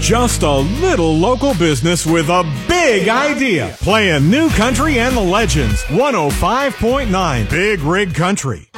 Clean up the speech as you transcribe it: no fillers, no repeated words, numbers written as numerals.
Just a little local business with a big idea. Playing new country and the legends. 105.9 Big Rig Country.